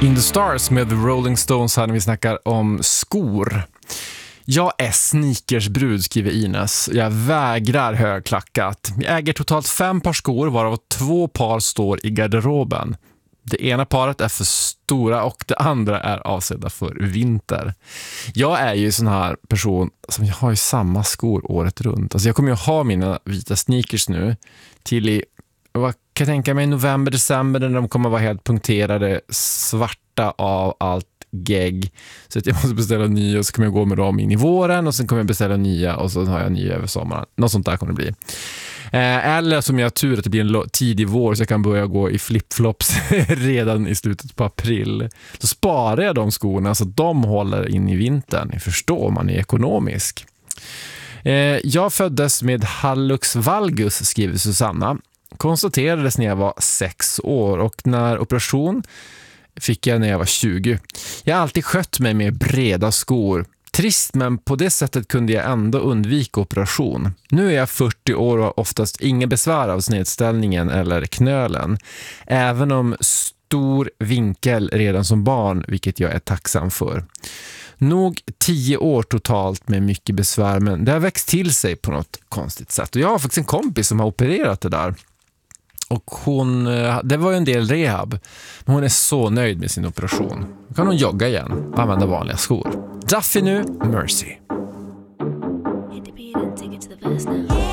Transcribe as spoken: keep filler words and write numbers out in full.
In the Stars med The Rolling Stones här när vi snackar om skor. Jag är sneakersbrud, skriver Ines. Jag vägrar högklackat. Jag äger totalt fem par skor varav två par står i garderoben. Det ena paret är för stora och det andra är avsedda för vinter. Jag är ju sån här person som jag har ju samma skor året runt. Alltså jag kommer ju ha mina vita sneakers nu till i, vad kan jag tänka mig, november, december, när de kommer vara helt punkterade, svarta av allt gegg. Så att jag måste beställa nya och så kommer jag gå med dem in i våren och sen kommer jag beställa nya och så har jag nya över sommaren. Något sånt där kommer det bli. Eh, eller som jag har tur att det blir en lo- tidig vår så jag kan börja gå i flipflops redan i slutet på april. Så sparar jag de skorna så att de håller in i vintern. Ni förstår, man är ekonomisk. Eh, jag föddes med hallux valgus, skriver Susanna. Konstaterades när jag var sex år och när operation fick jag när jag var tjugo. Jag har alltid skött mig med breda skor. Trist, men på det sättet kunde jag ändå undvika operation. Nu är jag fyrtio år och har oftast ingen besvär av snedställningen eller knölen. Även om stor vinkel redan som barn, vilket jag är tacksam för. Nog tio år totalt med mycket besvär, men det har växt till sig på något konstigt sätt. Och jag har faktiskt en kompis som har opererat det där. Och hon, det var ju en del rehab, men hon är så nöjd med sin operation. Då kan hon jogga igen och använda vanliga skor. Duffy nu, Mercy.